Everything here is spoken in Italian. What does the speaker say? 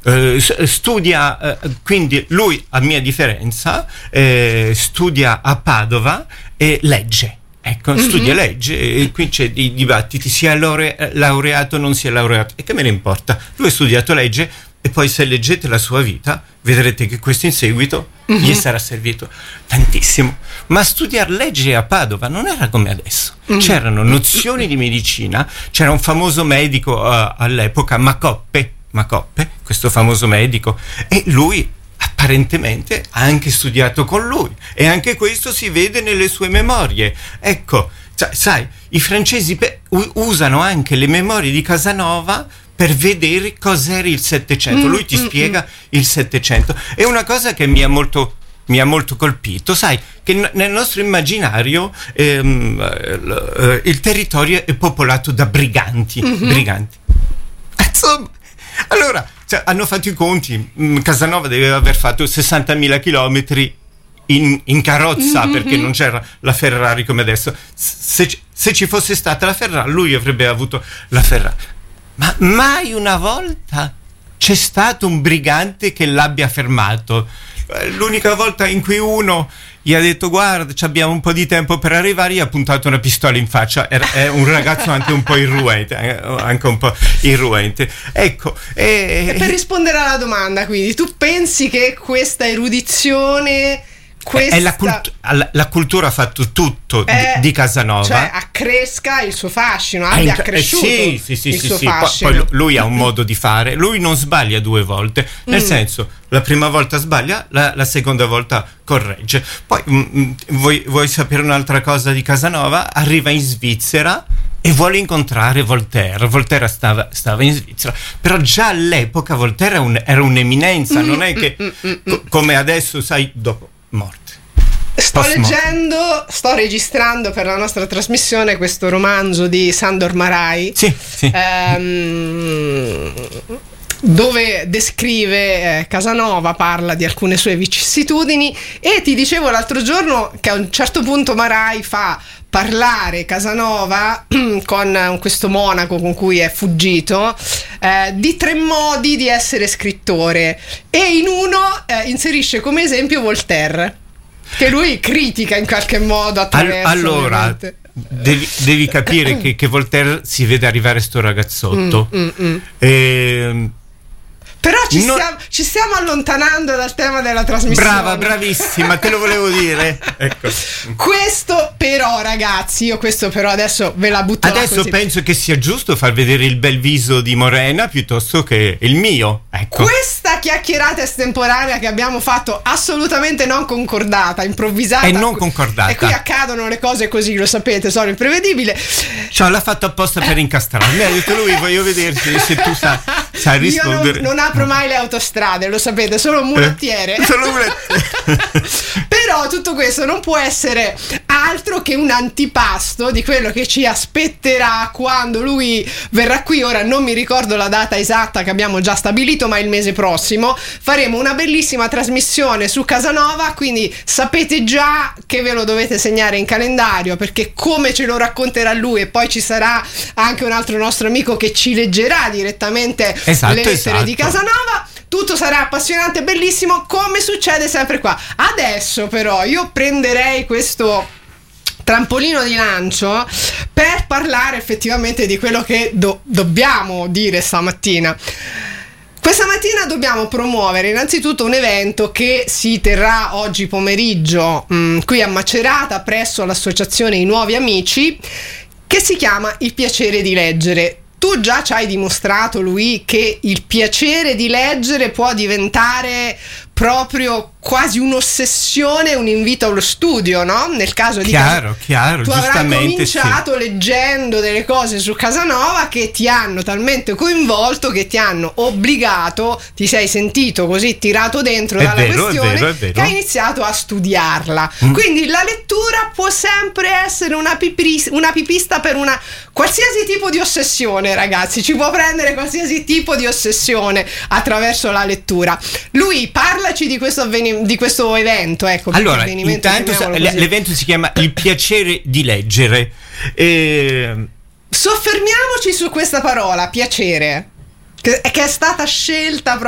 studia, quindi lui, a mia differenza, studia a Padova e legge. Ecco, studia legge e qui c'è dei dibattiti, sia laureato non sia laureato, e che me ne importa? Lui ha studiato legge e poi se leggete la sua vita vedrete che questo in seguito gli sarà servito tantissimo. Ma studiare legge a Padova non era come adesso, c'erano nozioni di medicina, c'era un famoso medico all'epoca, Macoppe, questo famoso medico, e lui apparentemente ha anche studiato con lui, e anche questo si vede nelle sue memorie. Ecco, sai, i francesi usano anche le memorie di Casanova per vedere cos'era il Settecento. Lui ti spiega il Settecento. È una cosa che mi ha molto colpito, sai, che nel nostro immaginario il territorio è popolato da briganti. Insomma, allora hanno fatto i conti. Casanova deve aver fatto 60.000 chilometri in carrozza, perché non c'era la Ferrari come adesso. Se ci fosse stata la Ferrari, lui avrebbe avuto la Ferrari. Ma mai una volta c'è stato un brigante che l'abbia fermato. L'unica volta in cui uno gli ha detto: guarda, abbiamo un po' di tempo per arrivare, gli ha puntato una pistola in faccia. È un ragazzo anche un po' irruente, ecco. E per rispondere alla domanda, quindi tu pensi che questa erudizione, la cultura ha fatto tutto di Casanova, cioè accresca il suo fascino, abbia accresciuto il suo fascino. Poi lui ha un modo di fare, lui non sbaglia 2 volte, nel senso, la prima volta sbaglia, la seconda volta corregge. Poi vuoi sapere un'altra cosa di Casanova? Arriva in Svizzera e vuole incontrare Voltaire. Voltaire stava in Svizzera, però già all'epoca Voltaire era un'eminenza, non è che come adesso, sai, dopo morte. Sto registrando per la nostra trasmissione questo romanzo di Sándor Márai, dove descrive Casanova, parla di alcune sue vicissitudini, e ti dicevo l'altro giorno che a un certo punto Márai fa parlare Casanova con questo monaco con cui è fuggito, di 3 modi di essere scrittore, e in uno inserisce come esempio Voltaire, che lui critica in qualche modo attraverso. Allora devi capire che Voltaire si vede arrivare sto ragazzotto, però ci stiamo allontanando dal tema della trasmissione. Bravissima, te lo volevo dire. Ecco. Questo però, ragazzi, io adesso ve la butto adesso così. Penso che sia giusto far vedere il bel viso di Morena piuttosto che il mio. Ecco. Questa chiacchierata estemporanea che abbiamo fatto, assolutamente non concordata, improvvisata e non concordata. E qui accadono le cose così, lo sapete, sono imprevedibile. Cioè, l'ha fatto apposta per incastrarmi. Ha detto lui: voglio vederti se tu sai rispondere. Io non apro mai le autostrade, lo sapete, solo mulattiere. Però tutto questo non può essere altro che un antipasto di quello che ci aspetterà quando lui verrà qui. Ora non mi ricordo la data esatta che abbiamo già stabilito, ma il mese prossimo faremo una bellissima trasmissione su Casanova, quindi sapete già che ve lo dovete segnare in calendario, perché come ce lo racconterà lui, e poi ci sarà anche un altro nostro amico che ci leggerà direttamente le lettere di Casanova. Tutto sarà appassionante e bellissimo, come succede sempre qua. Adesso però io prenderei questo trampolino di lancio per parlare effettivamente di quello che dobbiamo dire stamattina. Questa mattina dobbiamo promuovere innanzitutto un evento che si terrà oggi pomeriggio qui a Macerata presso l'associazione I Nuovi Amici, che si chiama Il Piacere di Leggere. Tu già ci hai dimostrato, lui, che il piacere di leggere può diventare proprio quasi un'ossessione, un invito allo studio, no? Nel caso di chiaro, tu avrai cominciato leggendo delle cose su Casanova che ti hanno talmente coinvolto, che ti hanno obbligato, ti sei sentito così tirato dentro dalla questione, è vero. che hai iniziato a studiarla. Quindi la lettura può sempre essere una pipista per una qualsiasi tipo di ossessione, ragazzi. Ci può prendere qualsiasi tipo di ossessione attraverso la lettura. Lui, parlaci di questo evento, ecco. Allora, intanto l'evento si chiama Il Piacere di Leggere. Soffermiamoci su questa parola, piacere, che è stata scelta